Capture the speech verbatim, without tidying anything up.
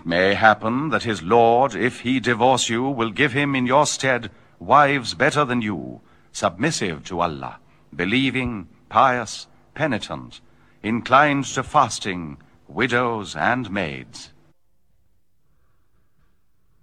may happen that his lord, if he divorce you, will give him in your stead wives better than you, submissive to Allah, believing, pious, penitent, inclined to fasting, widows and maids.